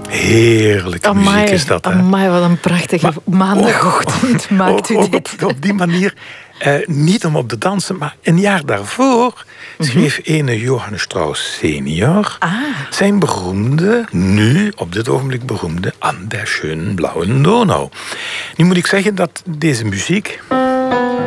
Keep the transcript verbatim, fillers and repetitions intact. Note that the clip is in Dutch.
Heerlijke amai, muziek is dat, hè? Amai, wat een prachtige Maar, maandagochtend oh, maakt u ook dit. Op, op die manier, eh, niet om op te dansen, maar een jaar daarvoor schreef ene Johannes Strauss senior Ah. zijn beroemde, nu op dit ogenblik beroemde, An der schönen blauen Donau. Nu moet ik zeggen dat deze muziek